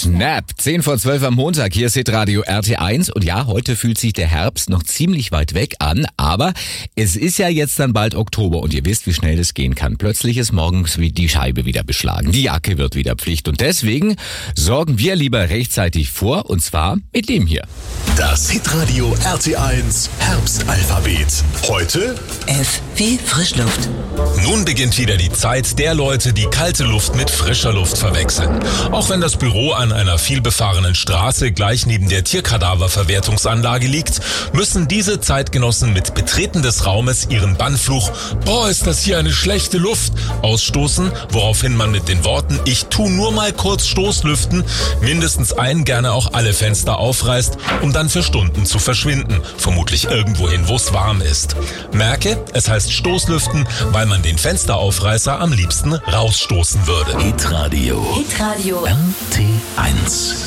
Snap, 10 vor 12 am Montag, hier ist Hitradio RT1 und ja, heute fühlt sich der Herbst noch ziemlich weit weg an, aber es ist ja jetzt dann bald Oktober und ihr wisst, wie schnell das gehen kann. Plötzlich ist morgens wie die Scheibe wieder beschlagen, die Jacke wird wieder Pflicht und deswegen sorgen wir lieber rechtzeitig vor und zwar mit dem hier. Das Hitradio RT1 Herbstalphabet. Heute F wie Frischluft. Nun beginnt wieder die Zeit der Leute, die kalte Luft mit frischer Luft verwechseln. Auch wenn das Büro an einer vielbefahrenen Straße gleich neben der Tierkadaververwertungsanlage liegt, müssen diese Zeitgenossen mit Betreten des Raumes ihren Bannfluch "Boah, ist das hier eine schlechte Luft" ausstoßen, woraufhin man mit den Worten "Ich tu nur mal kurz Stoßlüften" mindestens gerne auch alle Fenster aufreißt, um dann für Stunden zu verschwinden, vermutlich irgendwohin, wo es warm ist. Merke, es heißt Stoßlüften, weil man den Fensteraufreißer am liebsten rausstoßen würde. Hitradio Hitradio RT1.